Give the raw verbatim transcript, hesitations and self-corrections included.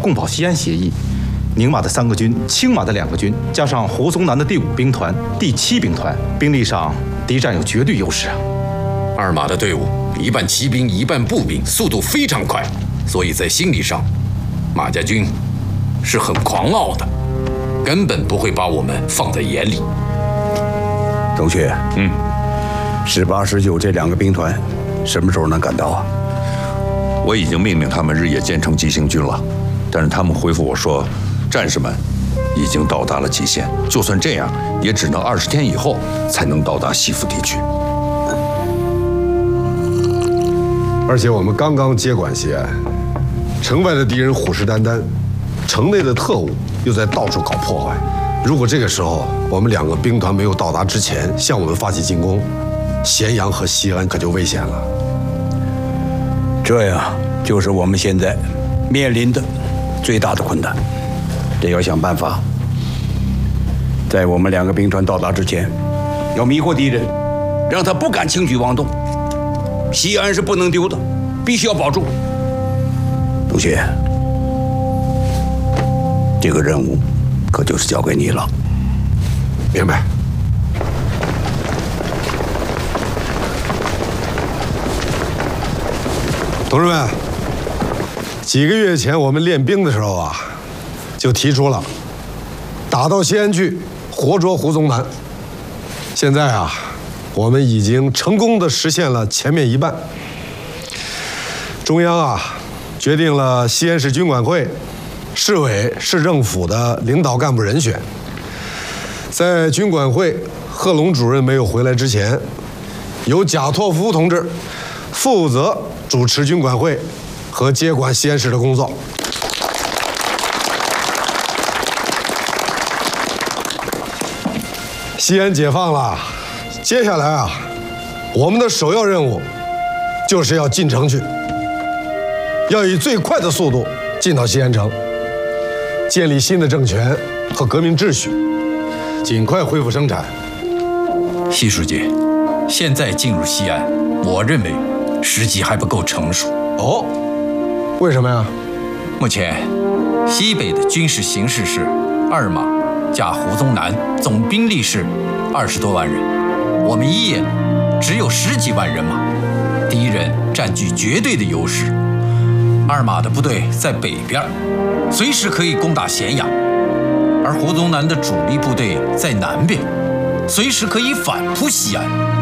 共保西安协议，宁马的三个军、青马的两个军，加上胡宗南的第五兵团、第七兵团，兵力上敌占有绝对优势啊。 二马的队伍一半骑兵，一半步兵，速度非常快，所以在心理上，马家军是很狂傲的，根本不会把我们放在眼里。 董学， 嗯， 十八、十九这两个兵团什么时候能赶到啊？ 我已经命令他们日夜兼程急行军了，但是他们回复我说，战士们已经到达了极限，就算这样，也只能二十天以后才能到达西附地区。 而且我们刚刚接管西安，城外的敌人虎视眈眈，城内的特务又在到处搞破坏。如果这个时候我们两个兵团没有到达之前向我们发起进攻，咸阳和西安可就危险了。 这呀，就是我们现在面临的最大的困难，得要想办法，在我们两个兵团到达之前，要迷惑敌人，让他不敢轻举妄动。西安是不能丢的，必须要保住。董学，这个任务可就是交给你了。 明白。同志们，几个月前我们练兵的时候啊，就提出了打到西安去，活捉胡宗南。现在啊，我们已经成功地实现了前面一半。中央啊，决定了西安市军管会、市委、市政府的领导干部人选。在军管会贺龙主任没有回来之前，由贾拓夫同志负责主持军管会和接管西安市的工作。西安解放了，接下来啊，我们的首要任务就是要进城去，要以最快的速度进到西安城，建立新的政权和革命秩序，尽快恢复生产。 习书记，现在进入西安，我认为时机还不够成熟。 哦，为什么呀？ 目前西北的军事形势是二马加胡宗南总兵力是二十多万人，我们一野只有十几万人马，敌人占据绝对的优势。二马的部队在北边，随时可以攻打咸阳，而胡宗南的主力部队在南边，随时可以反扑西安。